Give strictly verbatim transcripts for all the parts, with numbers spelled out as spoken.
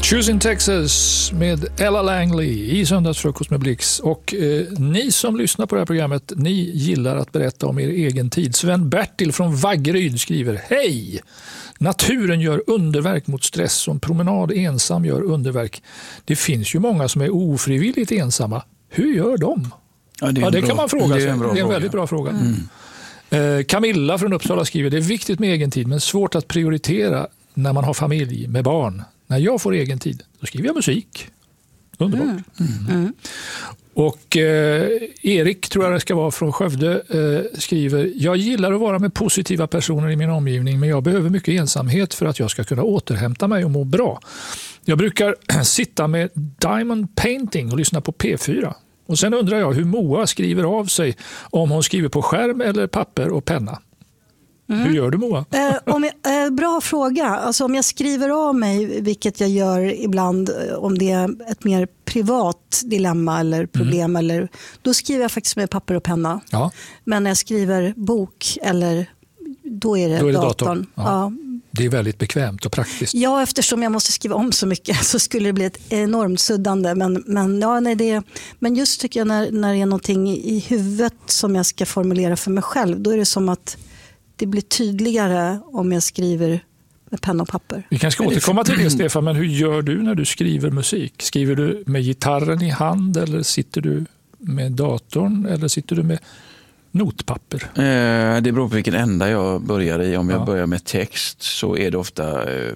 Choosing Texas med Ella Langley i Söndagsfrukost med Blix. Och eh, ni som lyssnar på det här programmet, ni gillar att berätta om er egen tid. Sven-Bertil från Vaggeryd skriver: Hej! Naturen gör underverk mot stress och en promenad ensam gör underverk. Det finns ju många som är ofrivilligt ensamma. Hur gör de? Ja, det, ja, det bra, kan man fråga det sig. är en, det är en fråga. väldigt bra fråga. Mm. Eh, Camilla från Uppsala skriver: Det är viktigt med egen tid men svårt att prioritera när man har familj med barn. När jag får egen tid, då skriver jag musik. Underbart. Mm. Mm. Mm. Och eh, Erik, tror jag det ska vara, från Skövde eh, skriver: Jag gillar att vara med positiva personer i min omgivning men jag behöver mycket ensamhet för att jag ska kunna återhämta mig och må bra. Jag brukar sitta med Diamond Painting och lyssna på P fyra. Och sen undrar jag hur Moa skriver av sig, om hon skriver på skärm eller papper och penna. Mm. Hur gör du, Moa? Eh, om jag, eh, bra fråga. Alltså, om jag skriver av mig, vilket jag gör ibland om det är ett mer privat dilemma eller problem, mm. eller, då skriver jag faktiskt med papper och penna. Ja. Men när jag skriver bok, eller, då är det, då är det datorn. datorn. Ja. Ja. Det är väldigt bekvämt och praktiskt. Ja, eftersom jag måste skriva om så mycket så skulle det bli ett enormt suddande. Men, men, ja, nej, det, men just tycker jag när, när det är någonting i huvudet som jag ska formulera för mig själv, då är det som att det blir tydligare om jag skriver med penna och papper. Vi kanske ska återkomma till det, Stefan, men hur gör du när du skriver musik? Skriver du med gitarren i hand eller sitter du med datorn eller sitter du med notpapper? Eh, det beror på vilken ända jag börjar i. Om jag ja. börjar med text så är det ofta eh,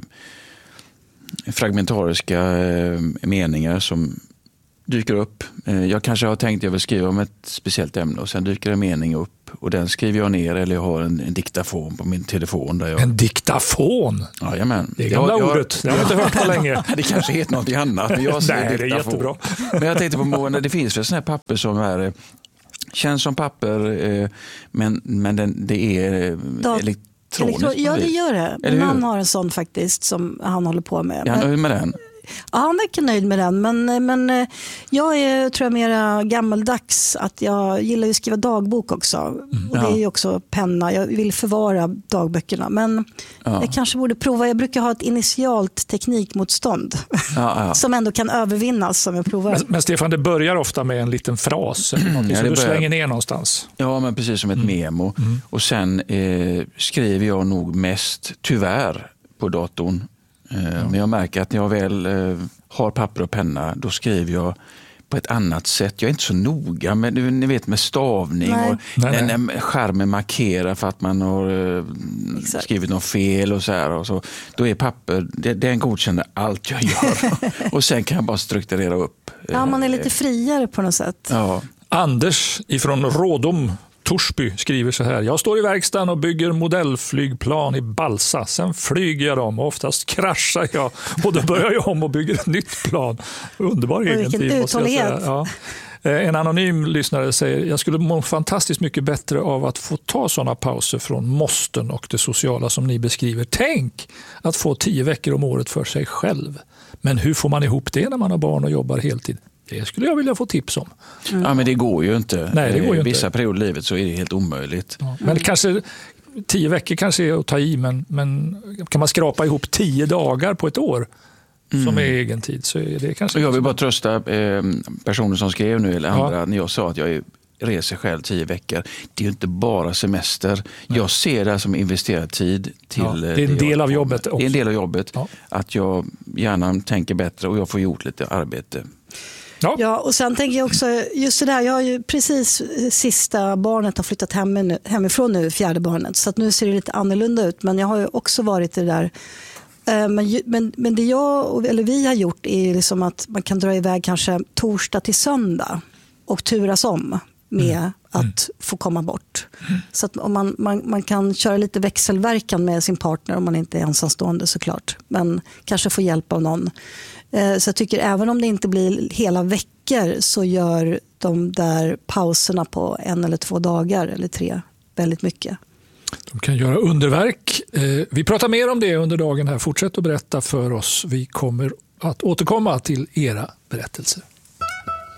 fragmentariska eh, meningar som dyker upp. Eh, jag kanske har tänkt att jag vill skriva om ett speciellt ämne och sen dyker en mening upp och den skriver jag ner, eller jag har en, en diktafon på min telefon. Där jag... En diktafon? Jajamän. Det är gamla jag, ordet. Det har jag inte hört på länge. Det kanske heter något annat. Men jag Nej, det är jättebra. Men jag tänkte på månader, det finns väl sådana här papper som är, känns som papper, eh, men, men den, det är Dag- elektroniskt. Elektro- ja, det gör det. Min man har en sån faktiskt som han håller på med. Är han nöjd med den? Ja, han verkar nöjd med den, men, men jag är, tror jag, mera gammaldags, att jag gillar ju att skriva dagbok också. Mm. Och det är ju också penna, jag vill förvara dagböckerna, men ja. jag kanske borde prova. Jag brukar ha ett initialt teknikmotstånd ja, ja. som ändå kan övervinnas som jag provar. Men, men Stefan, det börjar ofta med en liten fras eller något, ja, så du börjar... slänger ner någonstans. Ja, men precis som ett mm. memo. Mm. Och sen eh, skriver jag nog mest, tyvärr, på datorn. Mm. Men jag märker att när jag väl eh, har papper och penna, då skriver jag på ett annat sätt. Jag är inte så noga med, ni vet, med stavning nej. och nej, nej. när skärmen markerar för att man har eh, skrivit något fel och så här. Och så. Då är papper, det, den godkänner allt jag gör. Och sen kan jag bara strukturera upp. Eh, ja, man är lite friare på något sätt. Ja. Anders ifrån Rådom, Torsby, skriver så här: Jag står i verkstaden och bygger modellflygplan i balsa. Sen flyger jag dem och oftast kraschar jag. Och då börjar jag om och bygger ett nytt plan. Underbar egen tid, måste jag säga. Ja. En anonym lyssnare säger: Jag skulle må fantastiskt mycket bättre av att få ta sådana pauser från måsten och det sociala som ni beskriver. Tänk att få tio veckor om året för sig själv. Men hur får man ihop det när man har barn och jobbar heltid? Det skulle jag vilja få tips om. Mm. Ja, men det går ju inte. Nej, det går ju Vissa inte. perioder i livet så är det helt omöjligt. Ja, men mm. kanske tio veckor kanske är att ta i, men, men kan man skrapa ihop tio dagar på ett år mm. som är egen tid, så är det kanske... Jag vill bara trösta eh, personer som skrev nu eller andra, ja. när jag sa att jag reser själv tio veckor. Det är ju inte bara semester. Nej. Jag ser det som investerad tid till... Ja, det är en del av jobbet också. Det är en del av jobbet. Ja. Att jag gärna tänker bättre och jag får gjort lite arbete. Ja. ja, och sen tänker jag också, just det där, jag har ju precis sista barnet har flyttat hem, hemifrån nu, fjärde barnet, så att nu ser det lite annorlunda ut, men jag har ju också varit i det där. Men, men, men det jag, eller vi har gjort är liksom att man kan dra iväg kanske torsdag till söndag och turas om med mm. att mm. få komma bort. Mm. Så att om man, man, man kan köra lite växelverkan med sin partner om man inte är ensamstående såklart, men kanske få hjälp av någon. Så jag tycker även om det inte blir hela veckor så gör de där pauserna på en eller två dagar eller tre väldigt mycket. De kan göra underverk. Vi pratar mer om det under dagen här. Fortsätt att berätta för oss. Vi kommer att återkomma till era berättelser.